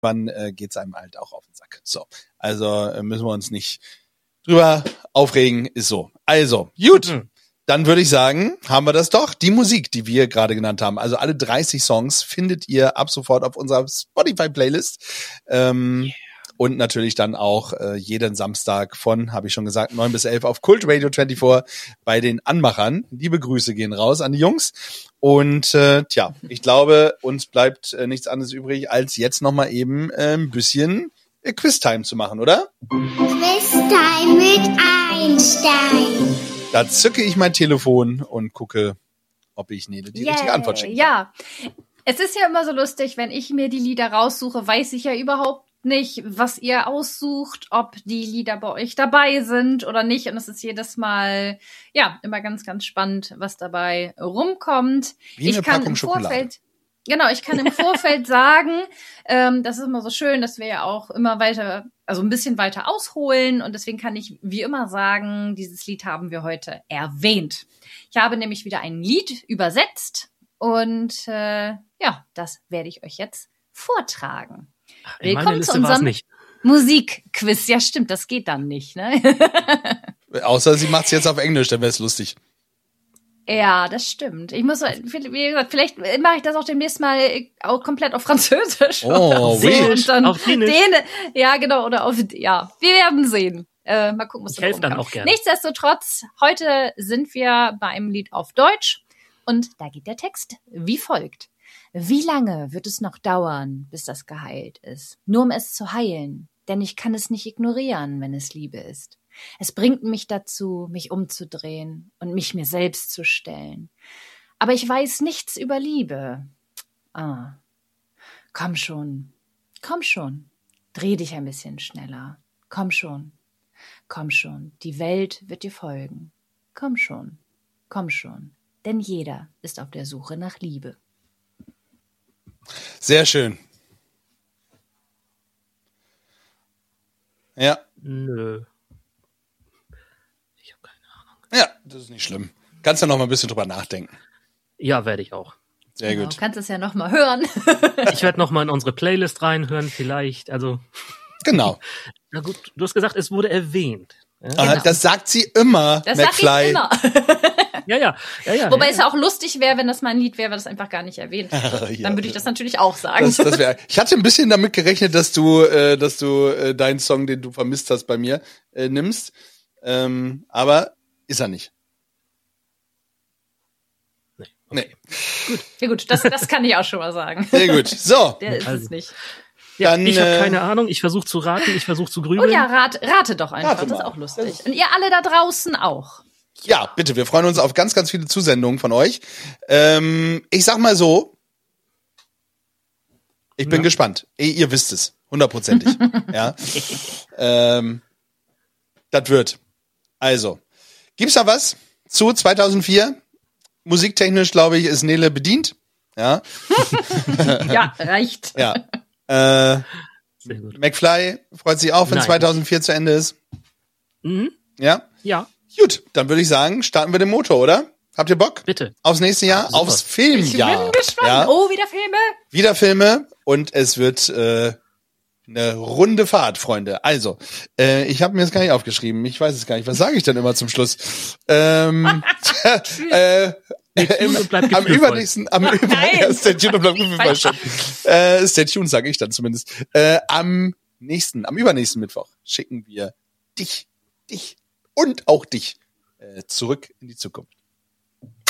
geht's einem halt auch auf den Sack. So, also müssen wir uns nicht drüber aufregen, ist so. Also, gut. Dann würde ich sagen, haben wir das doch. Die Musik, die wir gerade genannt haben, also alle 30 Songs findet ihr ab sofort auf unserer Spotify-Playlist. Und natürlich dann auch jeden Samstag von, habe ich schon gesagt, 9 bis 11 auf Kult Radio 24 bei den Anmachern. Liebe Grüße gehen raus an die Jungs. Und ich glaube, uns bleibt nichts anderes übrig, als jetzt nochmal eben ein bisschen Quiztime zu machen, oder? Quiztime mit Einstein. Da zücke ich mein Telefon und gucke, ob ich Nele die richtige Antwort schenke. Ja, es ist ja immer so lustig, wenn ich mir die Lieder raussuche, weiß ich ja überhaupt nicht, was ihr aussucht, ob die Lieder bei euch dabei sind oder nicht. Und es ist jedes Mal, immer ganz, ganz spannend, was dabei rumkommt. Wie eine Packung Schokolade. Ich kann im Vorfeld sagen, das ist immer so schön, dass wir ja auch immer weiter, also ein bisschen weiter ausholen. Und deswegen kann ich wie immer sagen, dieses Lied haben wir heute erwähnt. Ich habe nämlich wieder ein Lied übersetzt und das werde ich euch jetzt vortragen. Willkommen zu unserem Musikquiz. Ja, stimmt, das geht dann nicht, ne? Außer sie macht's jetzt auf Englisch, dann wäre es lustig. Ja, das stimmt. Ich muss, wie gesagt, vielleicht mache ich das auch demnächst mal auch komplett auf Französisch. Oh, und dann auf Dänisch. Ja, genau, oder auf, wir werden sehen. Mal gucken, was ich helfe dann auch gerne. Nichtsdestotrotz, heute sind wir bei einem Lied auf Deutsch und da geht der Text wie folgt. Wie lange wird es noch dauern, bis das geheilt ist? Nur um es zu heilen, denn ich kann es nicht ignorieren, wenn es Liebe ist. Es bringt mich dazu, mich umzudrehen und mich mir selbst zu stellen. Aber ich weiß nichts über Liebe. Komm schon, dreh dich ein bisschen schneller. Komm schon, die Welt wird dir folgen. Komm schon, denn jeder ist auf der Suche nach Liebe. Sehr schön. Ja. Nö. Ich habe keine Ahnung. Ja, das ist nicht schlimm. Kannst ja noch mal ein bisschen drüber nachdenken. Ja, werde ich auch. Sehr gut. Du kannst es ja noch mal hören. Ich werde noch mal in unsere Playlist reinhören, vielleicht. Also. Genau. Na gut, du hast gesagt, es wurde erwähnt. Ja? Genau. Das sagt sie immer, Das McFly. sag ich immer. Ja. Wobei es ja auch lustig wäre, wenn das mal ein Lied wäre, was das einfach gar nicht erwähnt wird. Ja. Dann würde ich das natürlich auch sagen. Ich hatte ein bisschen damit gerechnet, dass du deinen Song, den du vermisst hast, bei mir nimmst. Aber ist er nicht. Nee. Ja gut, das kann ich auch schon mal sagen. Sehr gut. So. Der ist es nicht. Ja, Dann, ich habe keine Ahnung. Ich versuche zu raten, ich versuche zu grübeln. Oh ja, rate doch einfach. Rate das ist mal. auch lustig. Und ihr alle da draußen auch. Ja, bitte. Wir freuen uns auf ganz, ganz viele Zusendungen von euch. Ich sag mal so. Ich bin gespannt. Ihr wisst es. 100%. Ja. Das wird. Also. Gibt's da was zu 2004? Musiktechnisch, glaube ich, ist Nele bedient. Ja. Ja, reicht. Ja. Sehr gut. McFly freut sich auch, wenn Nein. 2004 zu Ende ist. Mhm. Ja? Ja, Gut, dann würde ich sagen, starten wir den Motor, oder? Habt ihr Bock? bitte. Aufs nächste Jahr? Super. Aufs Ich Filmjahr. bin gespannt. Ja? Oh, wieder Filme. Wieder Filme und es wird eine runde Fahrt, Freunde. Also, ich habe mir das gar nicht aufgeschrieben. Ich weiß es gar nicht. Was sage ich denn immer zum Schluss? Am übernächsten, Stay tuned und bleibt gefühlvoll. Stay tuned, sage ich dann zumindest. Am übernächsten Mittwoch schicken wir dich und auch dich zurück in die Zukunft.